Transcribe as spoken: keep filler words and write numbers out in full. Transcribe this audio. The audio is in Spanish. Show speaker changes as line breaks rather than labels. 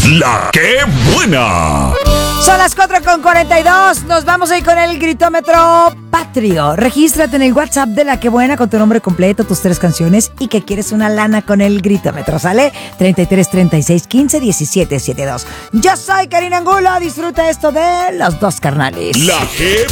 La que buena.
Son las cuatro con cuarenta y dos. Nos vamos a ir con el gritómetro patrio. Regístrate en el WhatsApp de La Que Buena con tu nombre completo, tus tres canciones y que quieres una lana con el gritómetro. ¿Sale? treinta y tres, treinta y seis, quince, diecisiete, setenta y dos. Yo soy Karina Angulo. Disfruta esto de Los Dos Carnales.
La que